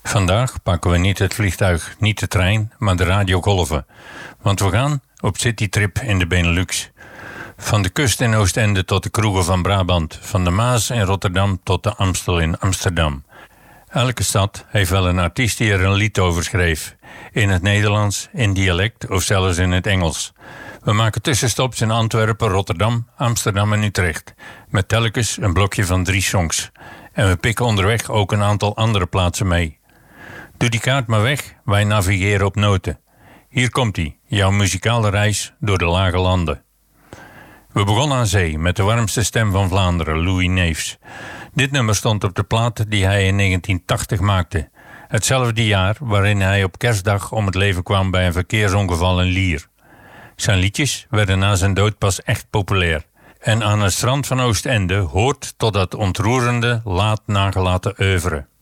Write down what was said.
Vandaag pakken we niet het vliegtuig, niet de trein, maar de radiogolven. Want we gaan op citytrip in de Benelux. Van de kust in Oostende tot de kroegen van Brabant. Van de Maas in Rotterdam tot de Amstel in Amsterdam. Elke stad heeft wel een artiest die er een lied over schreef. In het Nederlands, in dialect of zelfs in het Engels. We maken tussenstops in Antwerpen, Rotterdam, Amsterdam en Utrecht. Met telkens een blokje van 3 songs. En we pikken onderweg ook een aantal andere plaatsen mee. Doe die kaart maar weg, wij navigeren op noten. Hier komt-ie, jouw muzikale reis door de lage landen. We begonnen aan zee met de warmste stem van Vlaanderen, Louis Neefs. Dit nummer stond op de plaat die hij in 1980 maakte. Hetzelfde jaar waarin hij op kerstdag om het leven kwam bij een verkeersongeval in Lier. Zijn liedjes werden na zijn dood pas echt populair. En aan het strand van Oostende hoort tot dat ontroerende, laat nagelaten oeuvre.